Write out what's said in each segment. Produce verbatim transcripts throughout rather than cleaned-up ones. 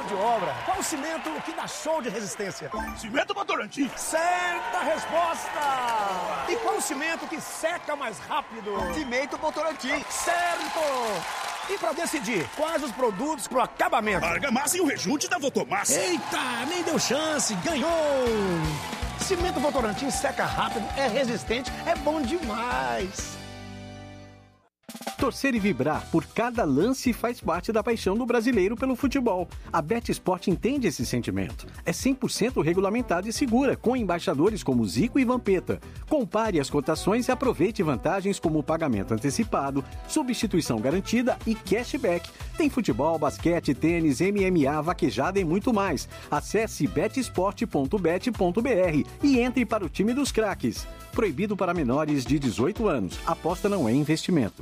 de obra. Qual o cimento que dá show de resistência? Cimento Votorantim. Certa resposta! E qual o cimento que seca mais rápido? Cimento Votorantim. Certo! E para decidir quais os produtos pro acabamento? Argamassa e o rejunte da Votomassa. Eita, nem deu chance, ganhou! Cimento Votorantim seca rápido, é resistente, é bom demais. Torcer e vibrar por cada lance faz parte da paixão do brasileiro pelo futebol. A BetSport entende esse sentimento. É cem por cento regulamentada e segura, com embaixadores como Zico e Vampeta. Compare as cotações e aproveite vantagens como pagamento antecipado, substituição garantida e cashback. Tem futebol, basquete, tênis, M M A, vaquejada e muito mais. Acesse betsport ponto bet ponto br e entre para o time dos craques. Proibido para menores de dezoito anos. Aposta não é investimento.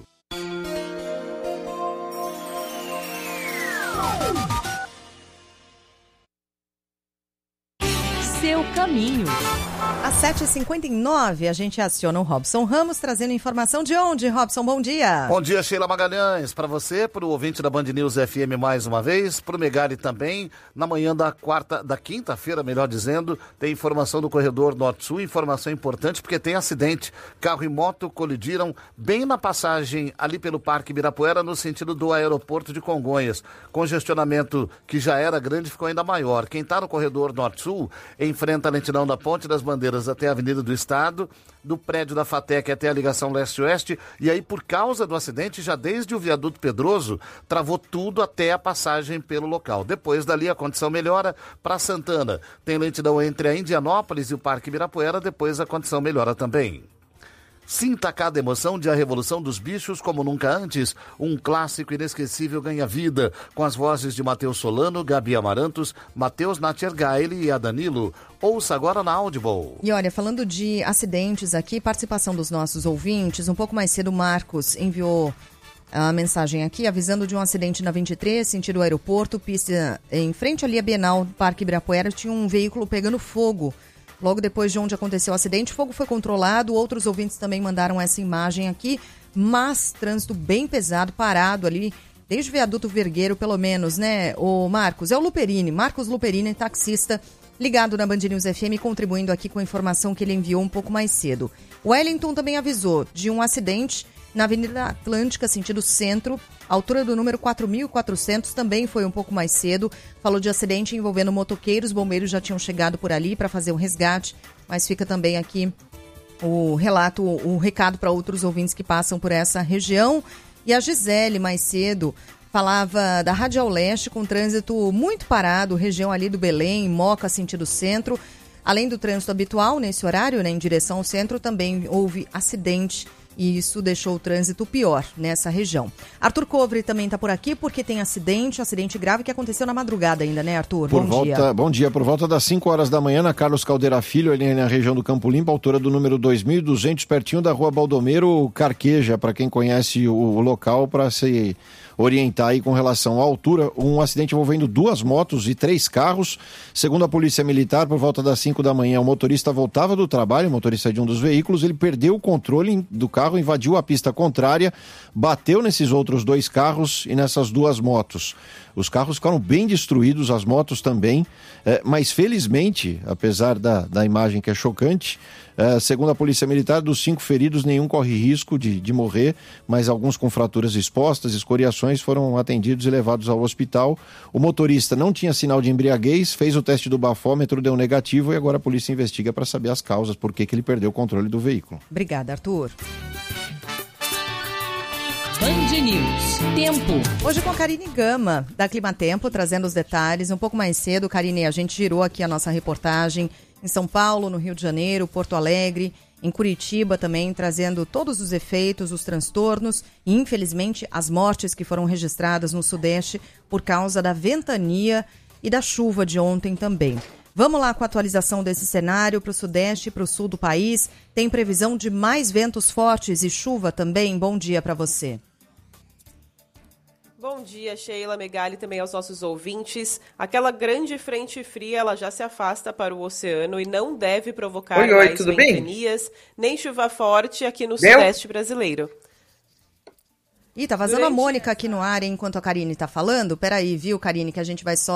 Seu caminho. Às sete e cinquenta e nove, a gente aciona o Robson Ramos, trazendo informação de onde, Robson? Bom dia. Bom dia, Sheila Magalhães. Para você, para o ouvinte da Band News F M mais uma vez, para o Megali também. Na manhã da quarta, da quinta-feira, melhor dizendo, tem informação do corredor Norte-Sul, informação importante porque tem acidente. Carro e moto colidiram bem na passagem ali pelo Parque Ibirapuera, no sentido do aeroporto de Congonhas. Congestionamento que já era grande ficou ainda maior. Quem está no corredor Norte-Sul enfrenta a lentidão da Ponte das Bandeiras até a Avenida do Estado, do prédio da FATEC até a ligação leste-oeste, e aí por causa do acidente, já desde o viaduto Pedroso, travou tudo até a passagem pelo local. Depois dali a condição melhora para Santana. Tem lentidão entre a Indianópolis e o Parque Ibirapuera, depois a condição melhora também. Sinta cada emoção de A Revolução dos Bichos como nunca antes. Um clássico inesquecível ganha vida, com as vozes de Matheus Solano, Gabi Amarantos, Matheus Natchergaile e a Danilo. Ouça agora na Audible. E olha, falando de acidentes aqui, participação dos nossos ouvintes, um pouco mais cedo o Marcos enviou a mensagem aqui, avisando de um acidente na vinte e três, sentido aeroporto, pista em frente ali a Bienal do Parque Ibirapuera, tinha um veículo pegando fogo. Logo depois de onde aconteceu o acidente, o fogo foi controlado, outros ouvintes também mandaram essa imagem aqui, mas trânsito bem pesado, parado ali, desde o viaduto Vergueiro, pelo menos, né, o Marcos? É o Luperini, Marcos Luperini, taxista, ligado na Band News F M, contribuindo aqui com a informação que ele enviou um pouco mais cedo. O Wellington também avisou de um acidente na Avenida Atlântica, sentido centro, altura do número quatro mil e quatrocentos, também foi um pouco mais cedo. Falou de acidente envolvendo motoqueiros, bombeiros já tinham chegado por ali para fazer o resgate, mas fica também aqui o relato, o recado para outros ouvintes que passam por essa região. E a Gisele, mais cedo, falava da Radial Leste com trânsito muito parado, região ali do Belém, Moca, sentido centro. Além do trânsito habitual nesse horário, né, em direção ao centro, também houve acidente. E isso deixou o trânsito pior nessa região. Arthur Covre também está por aqui porque tem acidente, um acidente grave que aconteceu na madrugada ainda, né, Arthur? Por bom volta, dia. Bom dia. Por volta das cinco horas da manhã, na Carlos Caldeira Filho, ali na região do Campo Limpo, altura do número dois mil e duzentos, pertinho da Rua Baldomero Carqueja, para quem conhece o local, para se orientar aí com relação à altura. Um acidente envolvendo duas motos e três carros. Segundo a Polícia Militar, por volta das cinco da manhã, o motorista voltava do trabalho, o motorista de um dos veículos, ele perdeu o controle do carro, invadiu a pista contrária, bateu nesses outros dois carros e nessas duas motos. Os carros ficaram bem destruídos, as motos também, é, mas felizmente, apesar da, da imagem que é chocante, é, segundo a Polícia Militar, dos cinco feridos, nenhum corre risco de, de morrer, mas alguns com fraturas expostas, escoriações, foram atendidos e levados ao hospital. O motorista não tinha sinal de embriaguez, fez o teste do bafômetro, deu negativo e agora a polícia investiga para saber as causas, por que que ele perdeu o controle do veículo. Obrigada, Arthur. Band News. Tempo. Hoje com a Karine Gama, da Climatempo, trazendo os detalhes. Um pouco mais cedo, Karine, a gente girou aqui a nossa reportagem em São Paulo, no Rio de Janeiro, Porto Alegre, em Curitiba também, trazendo todos os efeitos, os transtornos e, infelizmente, as mortes que foram registradas no Sudeste por causa da ventania e da chuva de ontem também. Vamos lá com a atualização desse cenário para o Sudeste e para o Sul do país. Tem previsão de mais ventos fortes e chuva também? Bom dia para você. Bom dia, Sheila, Megali, também aos nossos ouvintes. Aquela grande frente fria, ela já se afasta para o oceano e não deve provocar oi, oi, mais tudo ventanias, bem? Nem chuva forte aqui no Meu? Sudeste brasileiro. Ih, tá vazando Durante... a Mônica aqui no ar, hein, enquanto a Karine tá falando. Peraí, viu, Karine, que a gente vai só